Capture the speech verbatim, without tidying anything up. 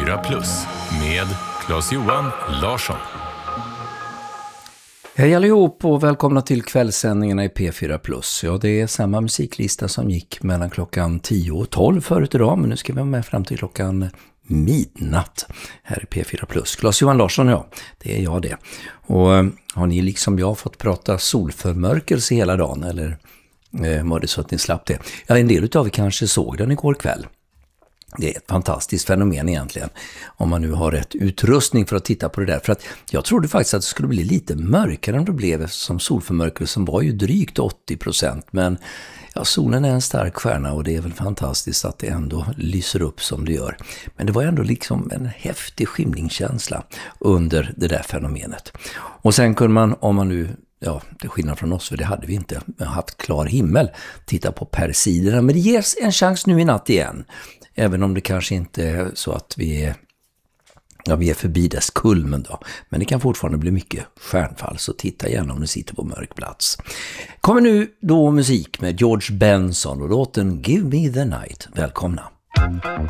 fyra plus med Claes-Johan Larsson. Hej allihop och välkomna till kvällssändningarna i P fyra plus. Ja, det är samma musiklista som gick mellan klockan tio och tolv förut idag, men nu ska vi vara med fram till klockan midnatt här i P fyra plus. Claes-Johan Larsson, ja, det är jag det. Och har ni liksom jag fått prata solförmörkelse hela dagen, eller eh, var det så att ni slapp det? Ja, en del av er kanske såg den igår kväll. Det är ett fantastiskt fenomen egentligen, om man nu har rätt utrustning för att titta på det där. För att jag trodde faktiskt att det skulle bli lite mörkare än det blev, som solförmörkelsen var ju drygt åttio procent. Men ja, solen är en stark stjärna och det är väl fantastiskt att det ändå lyser upp som det gör. Men det var ändå liksom en häftig skimningskänsla under det där fenomenet. Och sen kunde man, om man nu... Ja, det är skillnad från oss, för det hade vi inte haft klar himmel. Titta på Persiderna, men det ges en chans nu i natt igen. Även om det kanske inte är så att vi är, ja, vi är förbi dess kulmen då. Men det kan fortfarande bli mycket stjärnfall, så titta gärna om du sitter på mörk plats. Kommer nu då musik med George Benson och låten Give Me the Night. Välkomna!